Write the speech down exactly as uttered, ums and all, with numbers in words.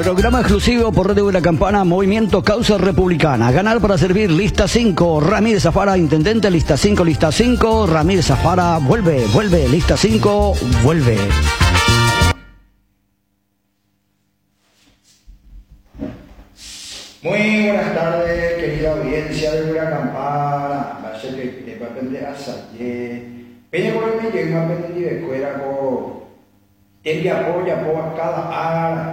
Programa exclusivo por Radio de la Campana, Movimiento Causa Republicana. Ganar para servir, lista cinco. Ramírez Zafara, intendente, lista cinco, lista cinco. Ramírez Zafara, vuelve, vuelve, lista cinco, vuelve. Muy buenas tardes, querida audiencia de la Campana. Parece que te va a aprender a salir. Peña por el medio, me va a aprender de escuela con. Él apoya por cada área.